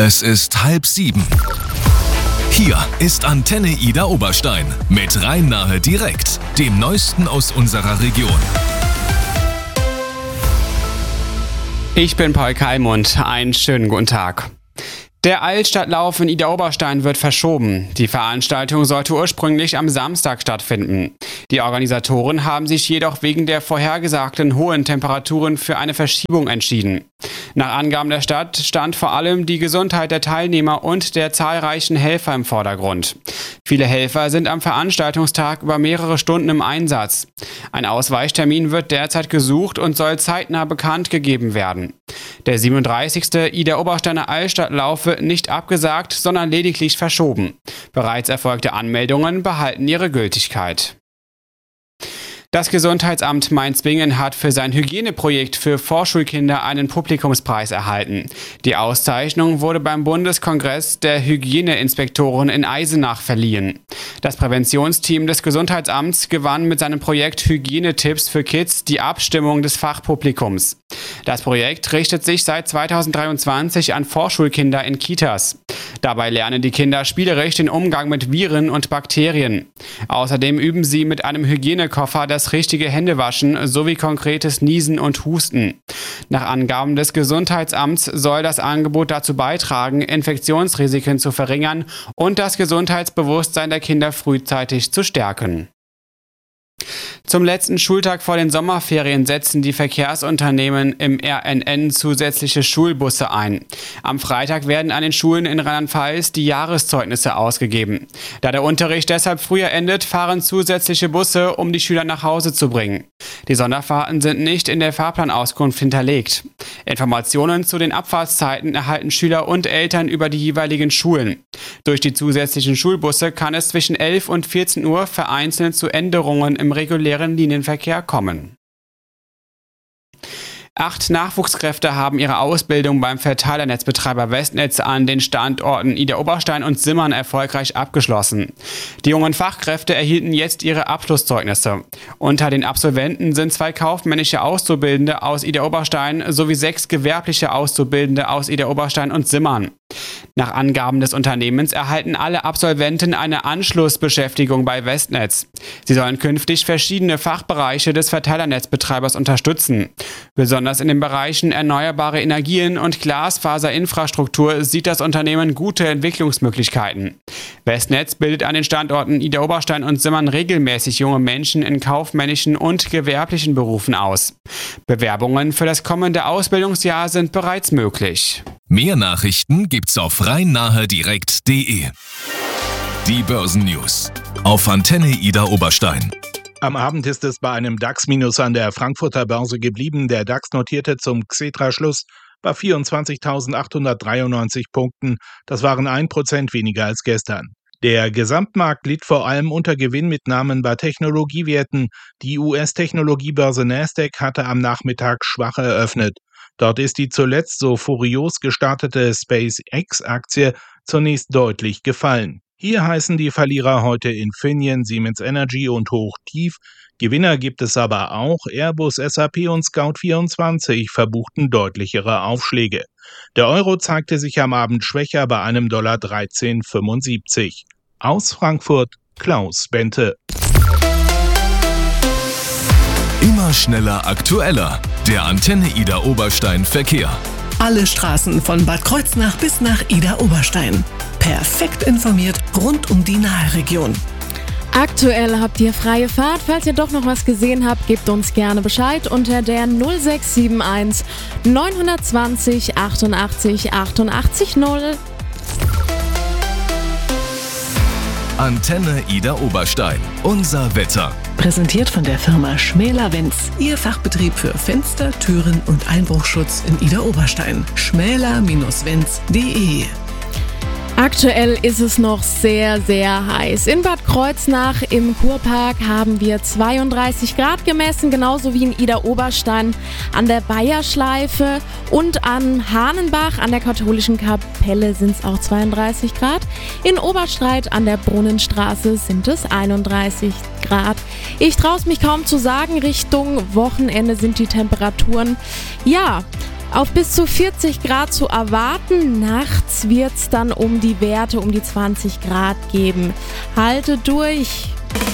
Es ist 6:30. Hier ist Antenne Ida Oberstein mit Rhein-Nahe direkt, dem Neuesten aus unserer Region. Ich bin Paul Kalmund, einen schönen guten Tag. Der Altstadtlauf in Ida Oberstein wird verschoben. Die Veranstaltung sollte ursprünglich am Samstag stattfinden. Die Organisatoren haben sich jedoch wegen der vorhergesagten hohen Temperaturen für eine Verschiebung entschieden. Nach Angaben der Stadt stand vor allem die Gesundheit der Teilnehmer und der zahlreichen Helfer im Vordergrund. Viele Helfer sind am Veranstaltungstag über mehrere Stunden im Einsatz. Ein Ausweichtermin wird derzeit gesucht und soll zeitnah bekannt gegeben werden. Der 37. Ida Obersteiner Altstadtlauf wird nicht abgesagt, sondern lediglich verschoben. Bereits erfolgte Anmeldungen behalten ihre Gültigkeit. Das Gesundheitsamt Mainz-Bingen hat für sein Hygieneprojekt für Vorschulkinder einen Publikumspreis erhalten. Die Auszeichnung wurde beim Bundeskongress der Hygieneinspektoren in Eisenach verliehen. Das Präventionsteam des Gesundheitsamts gewann mit seinem Projekt Hygienetipps für Kids die Abstimmung des Fachpublikums. Das Projekt richtet sich seit 2023 an Vorschulkinder in Kitas. Dabei lernen die Kinder spielerisch den Umgang mit Viren und Bakterien. Außerdem üben sie mit einem Hygienekoffer das richtige Händewaschen sowie konkretes Niesen und Husten. Nach Angaben des Gesundheitsamts soll das Angebot dazu beitragen, Infektionsrisiken zu verringern und das Gesundheitsbewusstsein der Kinder frühzeitig zu stärken. Zum letzten Schultag vor den Sommerferien setzen die Verkehrsunternehmen im RNN zusätzliche Schulbusse ein. Am Freitag werden an den Schulen in Rheinland-Pfalz die Jahreszeugnisse ausgegeben. Da der Unterricht deshalb früher endet, fahren zusätzliche Busse, um die Schüler nach Hause zu bringen. Die Sonderfahrten sind nicht in der Fahrplanauskunft hinterlegt. Informationen zu den Abfahrtszeiten erhalten Schüler und Eltern über die jeweiligen Schulen. Durch die zusätzlichen Schulbusse kann es zwischen 11 und 14 Uhr vereinzelt zu Änderungen im regulären Linienverkehr kommen. 8 Nachwuchskräfte haben ihre Ausbildung beim Verteilernetzbetreiber Westnetz an den Standorten Ida Oberstein und Simmern erfolgreich abgeschlossen. Die jungen Fachkräfte erhielten jetzt ihre Abschlusszeugnisse. Unter den Absolventen sind 2 kaufmännische Auszubildende aus Ida Oberstein sowie 6 gewerbliche Auszubildende aus Ida Oberstein und Simmern. Nach Angaben des Unternehmens erhalten alle Absolventen eine Anschlussbeschäftigung bei Westnetz. Sie sollen künftig verschiedene Fachbereiche des Verteilernetzbetreibers unterstützen. Besonders in den Bereichen erneuerbare Energien und Glasfaserinfrastruktur sieht das Unternehmen gute Entwicklungsmöglichkeiten. Westnetz bildet an den Standorten Ida Oberstein und Simmern regelmäßig junge Menschen in kaufmännischen und gewerblichen Berufen aus. Bewerbungen für das kommende Ausbildungsjahr sind bereits möglich. Mehr Nachrichten gibt's auf rhein-nahe-direkt.de. Die Börsennews auf Antenne Ida Oberstein. Am Abend ist es bei einem DAX-Minus an der Frankfurter Börse geblieben. Der DAX notierte zum Xetra-Schluss bei 24.893 Punkten. Das waren 1% weniger als gestern. Der Gesamtmarkt litt vor allem unter Gewinnmitnahmen bei Technologiewerten. Die US-Technologiebörse Nasdaq hatte am Nachmittag schwach eröffnet. Dort ist die zuletzt so furios gestartete SpaceX-Aktie zunächst deutlich gefallen. Hier heißen die Verlierer heute Infineon, Siemens Energy und Hochtief. Gewinner gibt es aber auch. Airbus, SAP und Scout24 verbuchten deutlichere Aufschläge. Der Euro zeigte sich am Abend schwächer bei einem Dollar 13,75. Aus Frankfurt, Klaus Bente. Immer schneller, aktueller. Der Antenne Ida Oberstein Verkehr. Alle Straßen von Bad Kreuznach bis nach Ida Oberstein. Perfekt informiert rund um die Nahe-Region. Aktuell habt ihr freie Fahrt. Falls ihr doch noch was gesehen habt, gebt uns gerne Bescheid unter der 0671 920 88 88 0. Antenne Ida Oberstein. Unser Wetter. Präsentiert von der Firma Schmäler-Wenz. Ihr Fachbetrieb für Fenster, Türen und Einbruchschutz in Ida Oberstein. schmäler-wenz.de. Aktuell ist es noch sehr, sehr heiß. In Bad Kreuznach im Kurpark haben wir 32 Grad gemessen, genauso wie in Ida Oberstein an der Bayerschleife und an Hahnenbach an der katholischen Kapelle sind es auch 32 Grad. In Oberstreit an der Brunnenstraße sind es 31 Grad. Ich traue es mich kaum zu sagen, Richtung Wochenende sind die Temperaturen, Auf bis zu 40 Grad zu erwarten. Nachts wird es dann um die Werte um die 20 Grad geben. Halte durch!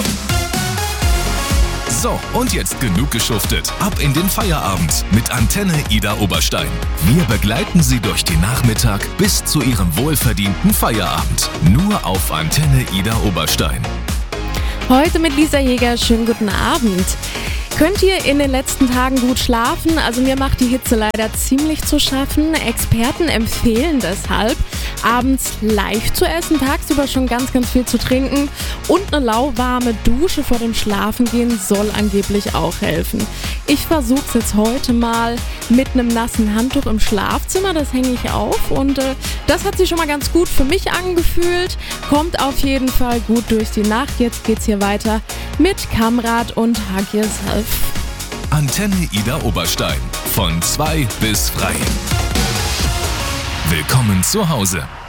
So, und jetzt genug geschuftet. Ab in den Feierabend mit Antenne Ida Oberstein. Wir begleiten Sie durch den Nachmittag bis zu Ihrem wohlverdienten Feierabend. Nur auf Antenne Ida Oberstein. Heute mit Lisa Jäger. Schönen guten Abend. Könnt ihr in den letzten Tagen gut schlafen? Also mir macht die Hitze leider ziemlich zu schaffen. Experten empfehlen deshalb, abends leicht zu essen, tagsüber schon ganz viel zu trinken und eine lauwarme Dusche vor dem Schlafengehen soll angeblich auch helfen. Ich versuche es jetzt heute mal mit einem nassen Handtuch im Schlafzimmer, das hänge ich auf und das hat sich schon mal ganz gut für mich angefühlt. Kommt auf jeden Fall gut durch die Nacht. Jetzt geht's hier weiter mit Kamrat und Hug Yourself. Antenne Ida Oberstein. Von 2 bis frei. Willkommen zu Hause.